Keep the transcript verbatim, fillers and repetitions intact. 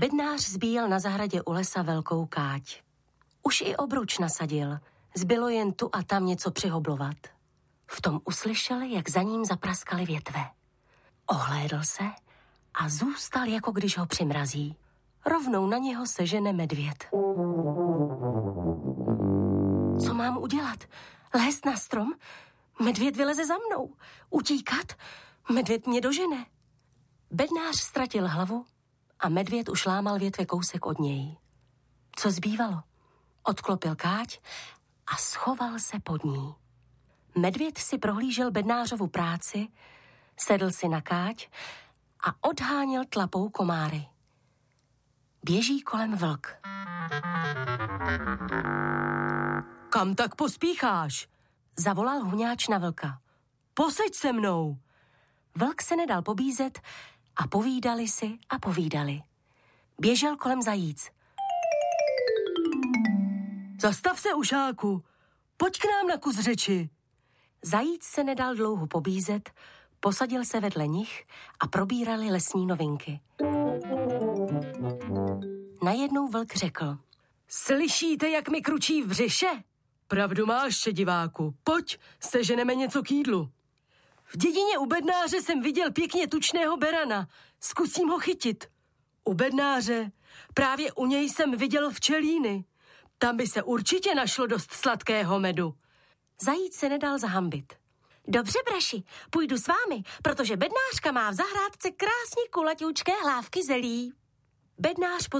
Bednář zbíjel na zahradě u lesa velkou káť. Už i obruč nasadil, zbylo jen tu a tam něco přihoblovat. V tom uslyšel, jak za ním zapraskaly větve. Ohlédl se a zůstal, jako když ho přimrazí. Rovnou na něho sežene medvěd. Co mám udělat? Lézt na strom? Medvěd vyleze za mnou. Utíkat? Medvěd mě dožene. Bednář ztratil hlavu a medvěd už lámal větve kousek od něj. Co zbývalo? Odklopil káť a schoval se pod ní. Medvěd si prohlížel bednářovu práci, sedl si na káť a odháněl tlapou komáry. Běží kolem vlk. Kam tak pospícháš? Zavolal huňáč na vlka. Poseď se mnou. Vlk se nedal pobízet a povídali si a povídali. Běžel kolem zajíc. Zastav se, ušáku. Pojď k nám na kus řeči. Zajíc se nedal dlouho pobízet, posadil se vedle nich a probírali lesní novinky. Najednou vlk řekl. Slyšíte, jak mi kručí v břiše? Pravdu máš, šediváku. Pojď, seženeme něco k jídlu. V dědině u bednáře jsem viděl pěkně tučného berana. Zkusím ho chytit. U bednáře? Právě u něj jsem viděl včelíny. Tam by se určitě našlo dost sladkého medu. Zajíc se nedal zahambit. Dobře, braši, půjdu s vámi, protože bednářka má v zahrádce krásně kulaťoučké hlávky zelí. Bednář